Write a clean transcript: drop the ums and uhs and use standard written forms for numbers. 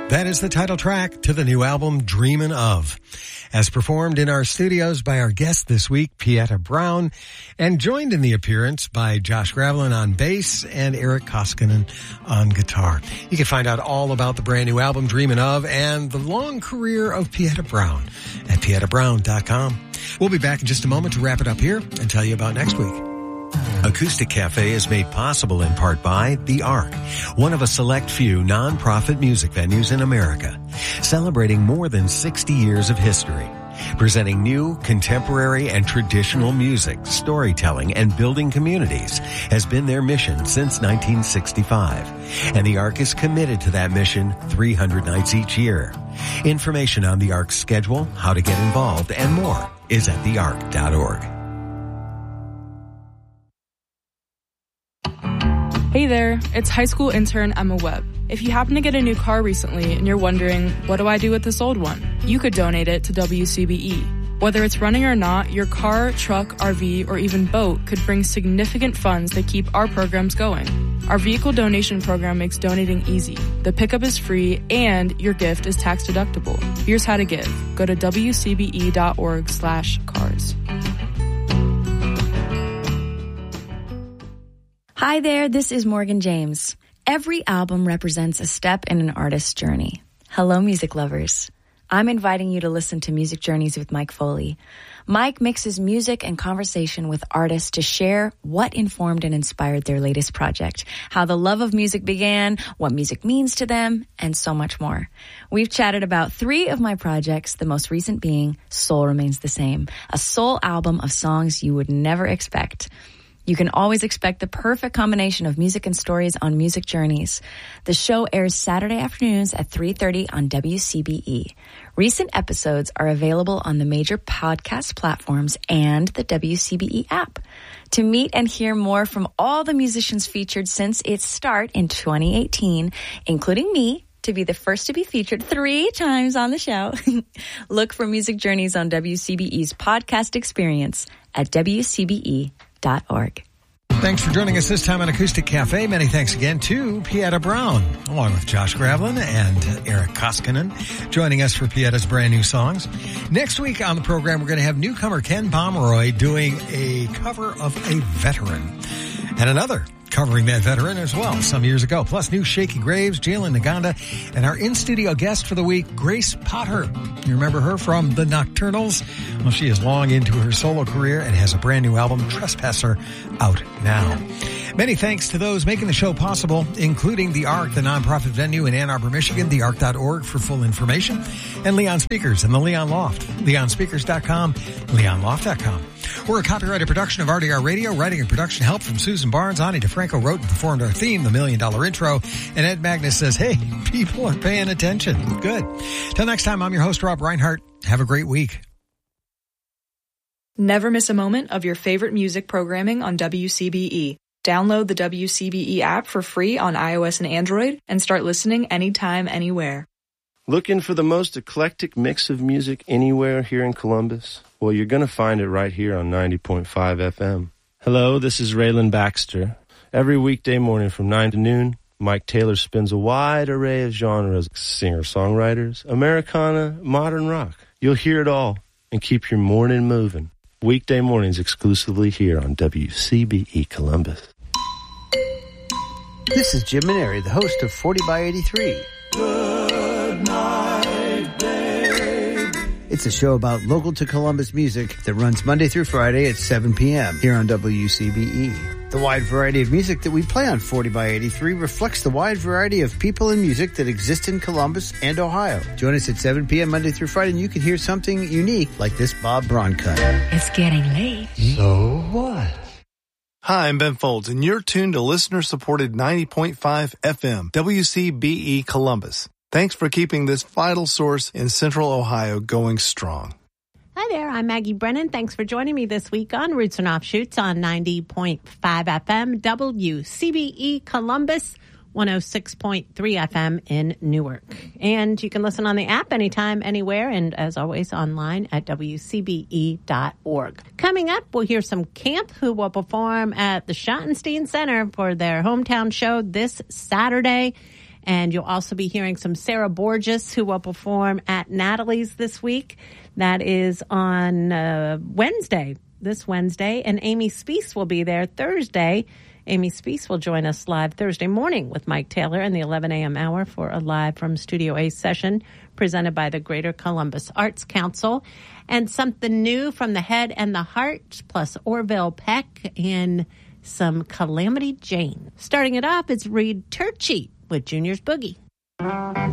That is the title track to the new album, Dreamin' Of, as performed in our studios by our guest this week, Pieta Brown, and joined in the appearance by Josh Gravelin on bass and Eric Koskinen on guitar. You can find out all about the brand new album, Dreamin' Of, and the long career of Pieta Brown at pietabrown.com. We'll be back in just a moment to wrap it up here and tell you about next week. Acoustic Cafe is made possible in part by The Ark, one of a select few non-profit music venues in America, celebrating more than 60 years of history, presenting new, contemporary, and traditional music, storytelling, and building communities has been their mission since 1965. And The Ark is committed to that mission 300 nights each year. Information on The Ark's schedule, how to get involved, and more is at theark.org. Hey there, it's high school intern Emma Webb. If you happen to get a new car recently and you're wondering, what do I do with this old one? You could donate it to WCBE. Whether it's running or not, your car, truck, RV, or even boat could bring significant funds that keep our programs going. Our vehicle donation program makes donating easy. The pickup is free and your gift is tax deductible. Here's how to give. Go to wcbe.org/cars. Hi there, this is Morgan James. Every album represents a step in an artist's journey. Hello, music lovers. I'm inviting you to listen to Music Journeys with Mike Foley. Mike mixes music and conversation with artists to share what informed and inspired their latest project, how the love of music began, what music means to them, and so much more. We've chatted about 3 of my projects, the most recent being Soul Remains the Same, a soul album of songs you would never expect. You can always expect the perfect combination of music and stories on Music Journeys. The show airs Saturday afternoons at 3:30 on WCBE. Recent episodes are available on the major podcast platforms and the WCBE app. To meet and hear more from all the musicians featured since its start in 2018, including me, to be the first to be featured 3 times on the show, look for Music Journeys on WCBE's podcast experience at WCBE.org. Thanks for joining us this time on Acoustic Cafe. Many thanks again to Pieta Brown, along with Josh Gravelin and Eric Koskinen, joining us for Pieta's brand new songs. Next week on the program, we're going to have newcomer Ken Pomeroy doing a cover of a veteran, and another covering that veteran as well some years ago. Plus new Shaky Graves, Jalen Naganda, and our in-studio guest for the week, Grace Potter. You remember her from the Nocturnals? Well, she is long into her solo career and has a brand new album, Trespasser, out now. Many thanks to those making the show possible, including The Ark, the nonprofit venue in Ann Arbor, Michigan, theark.org for full information, and Leon Speakers and the Leon Loft, leonspeakers.com, leonloft.com. We're a copyrighted production of RDR Radio. Writing and production help from Susan Barnes. Ani DeFranco wrote and performed our theme, The $1 Million Intro. And Ed Magnus says, hey, people are paying attention. Good. Till next time, I'm your host, Rob Reinhart. Have a great week. Never miss a moment of your favorite music programming on WCBE. Download the WCBE app for free on iOS and Android and start listening anytime, anywhere. Looking for the most eclectic mix of music anywhere here in Columbus? Well, you're going to find it right here on 90.5 FM. Hello, this is Raylan Baxter. Every weekday morning from 9 to noon, Mike Taylor spins a wide array of genres, singer-songwriters, Americana, modern rock. You'll hear it all and keep your morning moving. Weekday mornings exclusively here on WCBE Columbus. This is Jim Maneri, the host of 40 by 83. Good night, babe. It's a show about local to Columbus music that runs Monday through Friday at 7 p.m. here on WCBE. The wide variety of music that we play on 40 by 83 reflects the wide variety of people and music that exist in Columbus and Ohio. Join us at 7 p.m. Monday through Friday and you can hear something unique like this Bob Braun cut. It's getting late. So what? Hi, I'm Ben Folds, and you're tuned to listener-supported 90.5 FM, WCBE Columbus. Thanks for keeping this vital source in Central Ohio going strong. Hi there, I'm Maggie Brennan. Thanks for joining me this week on Roots and Offshoots on 90.5 FM, WCBE Columbus, 106.3 FM in Newark. And you can listen on the app anytime, anywhere, and as always online at WCBE.org. Coming up, we'll hear some Camp, who will perform at the Schottenstein Center for their hometown show this Saturday. And you'll also be hearing some Sarah Borges, who will perform at Natalie's this week. That is on Wednesday, this Wednesday. And Amy Speece will be there Thursday. Amy Speece will join us live Thursday morning with Mike Taylor in the 11 a.m. hour for a live from Studio A session presented by the Greater Columbus Arts Council. And something new from The Head and the Heart, plus Orville Peck and some Calamity Jane. Starting it off, it's Reed Turchi with Junior's Boogie.